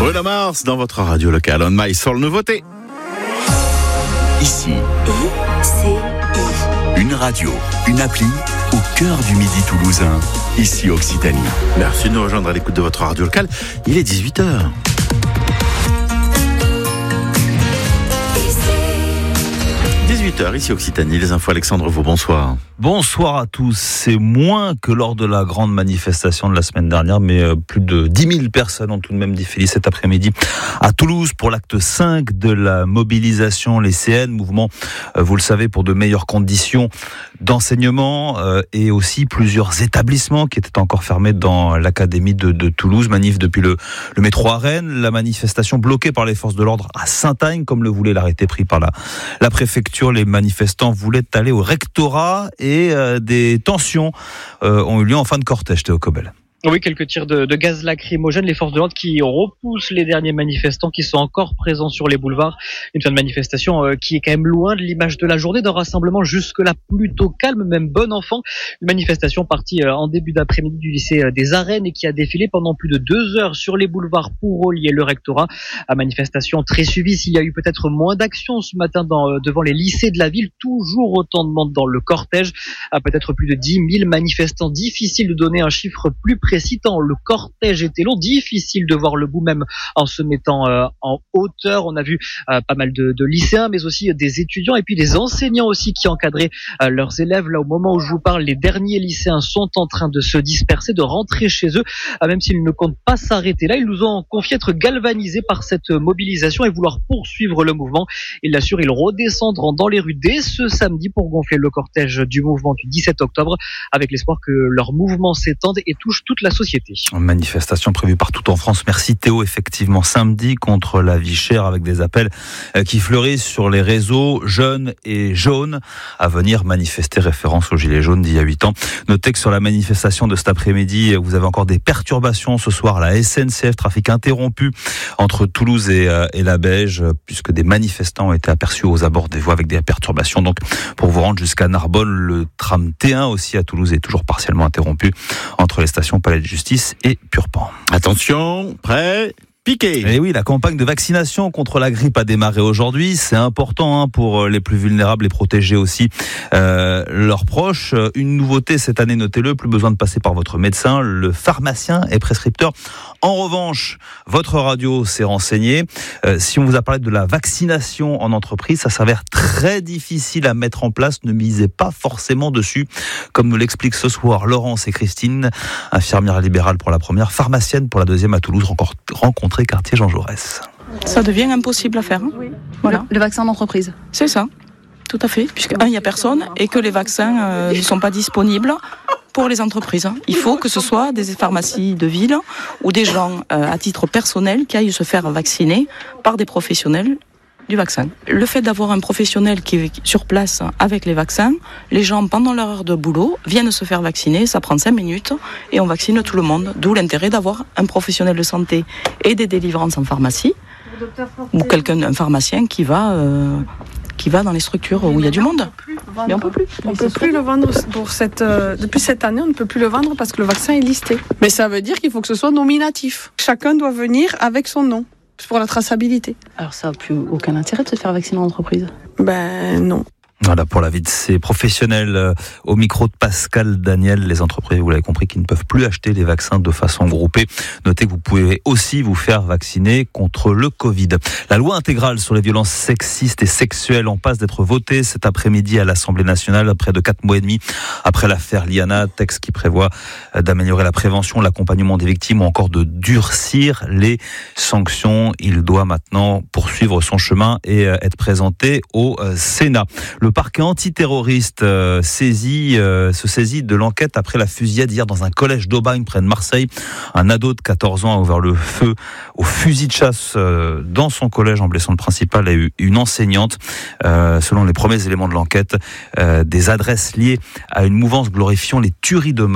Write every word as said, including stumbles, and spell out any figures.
Bruno Mars dans votre radio locale. On My Soul nouveauté. Ici, I C I. une radio, une appli au cœur du midi toulousain. Ici Occitanie. Merci de nous rejoindre à l'écoute de votre radio locale. Il est dix-huit heures. dix-huit heures, ici Occitanie, les infos Alexandre Vaux, bonsoir. Bonsoir à tous. C'est moins que lors de la grande manifestation de la semaine dernière, mais plus de dix mille personnes ont tout de même défilé cet après-midi à Toulouse pour l'acte cinq de la mobilisation lycéenne, mouvement, vous le savez, pour de meilleures conditions d'enseignement et aussi plusieurs établissements qui étaient encore fermés dans l'académie de, de Toulouse. Manif depuis le, le métro à Rennes, la manifestation bloquée par les forces de l'ordre à Saint-Agne, comme le voulait l'arrêté pris par la, la préfecture. Les manifestants voulaient aller au rectorat et euh, des tensions euh, ont eu lieu en fin de cortège, Théo Cobel. Oui, quelques tirs de, de gaz lacrymogène, les forces de l'ordre qui repoussent les derniers manifestants qui sont encore présents sur les boulevards. Une fin de manifestation euh, qui est quand même loin de l'image de la journée, d'un rassemblement jusque-là plutôt calme, même bon enfant. Une manifestation partie euh, en début d'après-midi du lycée euh, des Arènes et qui a défilé pendant plus de deux heures sur les boulevards pour relier le rectorat. À manifestation très suivie, s'il y a eu peut-être moins d'action ce matin dans, euh, devant les lycées de la ville, toujours autant de monde dans le cortège, à peut-être plus de dix mille manifestants. Difficile de donner un chiffre plus précis. Tant le cortège était long, difficile de voir le bout même en se mettant euh, en hauteur. On a vu euh, pas mal de, de lycéens, mais aussi euh, des étudiants et puis des enseignants aussi qui encadraient euh, leurs élèves. Là, au moment où je vous parle, les derniers lycéens sont en train de se disperser, de rentrer chez eux, euh, même s'ils ne comptent pas s'arrêter là. Ils nous ont confié être galvanisés par cette mobilisation et vouloir poursuivre le mouvement. Ils l'assurent, ils redescendront dans les rues dès ce samedi pour gonfler le cortège du mouvement du dix-sept octobre, avec l'espoir que leur mouvement s'étende et touche toute la société. Manifestation prévue partout en France. Merci Théo. Effectivement, samedi contre la vie chère, avec des appels qui fleurissent sur les réseaux jeunes et jaunes à venir manifester, référence aux gilets jaunes d'il y a huit ans. Notez que sur la manifestation de cet après-midi, vous avez encore des perturbations ce soir. La S N C F, trafic interrompu entre Toulouse et, et la Beige, puisque des manifestants ont été aperçus aux abords des voies avec des perturbations. Donc, pour vous rendre jusqu'à Narbonne, le tram T un aussi à Toulouse est toujours partiellement interrompu entre les stations Palais de Justice et Purpan. Attention, prêt, piqué. Et oui, la campagne de vaccination contre la grippe a démarré aujourd'hui. C'est important hein, pour les plus vulnérables et protéger aussi euh, leurs proches. Une nouveauté cette année, notez-le, plus besoin de passer par votre médecin. Le pharmacien est prescripteur. En revanche, votre radio s'est renseignée. Euh, si on vous a parlé de la vaccination en entreprise, ça s'avère très difficile à mettre en place. Ne misez pas forcément dessus. Comme nous l'expliquent ce soir Laurence et Christine, infirmière libérale pour la première, pharmacienne pour la deuxième à Toulouse, rencontrée quartier Jean Jaurès. Ça devient impossible à faire. Hein. Oui. Voilà. Le, le vaccin d'entreprise. C'est ça, tout à fait. Puisque, un, il n'y a personne et que les vaccins euh, ne sont pas disponibles pour les entreprises. Il faut que ce soit des pharmacies de ville ou des gens euh, à titre personnel qui aillent se faire vacciner par des professionnels du vaccin. Le fait d'avoir un professionnel qui est sur place avec les vaccins, les gens, pendant leur heure de boulot, viennent se faire vacciner, ça prend cinq minutes et on vaccine tout le monde. D'où l'intérêt d'avoir un professionnel de santé et des délivrances en pharmacie, ou quelqu'un, un pharmacien qui va, euh, qui va dans les structures où il y a du monde. Mais on peut plus. On ne peut plus le vendre pour cette, euh, depuis cette année, on ne peut plus le vendre parce que le vaccin est listé. Mais ça veut dire qu'il faut que ce soit nominatif. Chacun doit venir avec son nom. C'est pour la traçabilité. Alors ça n'a plus aucun intérêt de se faire vacciner en entreprise. Ben non. Voilà pour l'avis de ces professionnels euh, au micro de Pascal Daniel. Les entreprises, vous l'avez compris, qui ne peuvent plus acheter les vaccins de façon groupée. Notez que vous pouvez aussi vous faire vacciner contre le Covid. La loi intégrale sur les violences sexistes et sexuelles en passe d'être votée cet après-midi à l'Assemblée nationale, après de quatre mois et demi après l'affaire Liana, texte qui prévoit d'améliorer la prévention, l'accompagnement des victimes ou encore de durcir les sanctions. Il doit maintenant poursuivre son chemin et être présenté au Sénat. Le parquet antiterroriste euh, saisit, euh, se saisit de l'enquête après la fusillade hier dans un collège d'Aubagne près de Marseille. Un ado de quatorze ans a ouvert le feu au fusil de chasse euh, dans son collège en blessant le principal et une enseignante. Euh, selon les premiers éléments de l'enquête, euh, des adresses liées à une mouvance glorifiant les tueries de